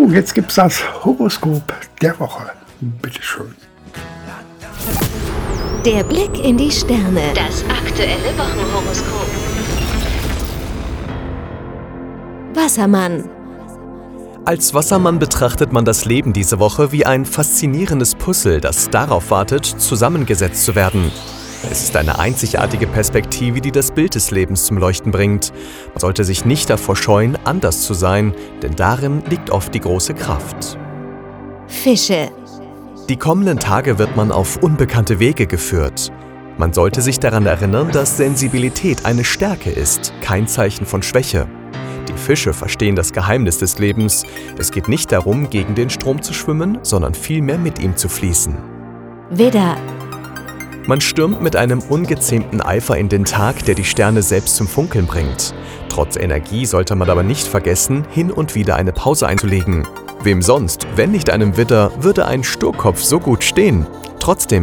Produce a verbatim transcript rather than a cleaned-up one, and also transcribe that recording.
So, jetzt gibt's das Horoskop der Woche. Bitteschön. Der Blick in die Sterne. Das aktuelle Wochenhoroskop. Wassermann. Als Wassermann betrachtet man das Leben diese Woche wie ein faszinierendes Puzzle, das darauf wartet, zusammengesetzt zu werden. Es ist eine einzigartige Perspektive, die das Bild des Lebens zum Leuchten bringt. Man sollte sich nicht davor scheuen, anders zu sein, denn darin liegt oft die große Kraft. Fische. Die kommenden Tage wird man auf unbekannte Wege geführt. Man sollte sich daran erinnern, dass Sensibilität eine Stärke ist, kein Zeichen von Schwäche. Die Fische verstehen das Geheimnis des Lebens. Es geht nicht darum, gegen den Strom zu schwimmen, sondern vielmehr mit ihm zu fließen. Widder. Man stürmt mit einem ungezähmten Eifer in den Tag, der die Sterne selbst zum Funkeln bringt. Trotz Energie sollte man aber nicht vergessen, hin und wieder eine Pause einzulegen. Wem sonst, wenn nicht einem Widder, würde ein Sturkopf so gut stehen? Trotzdem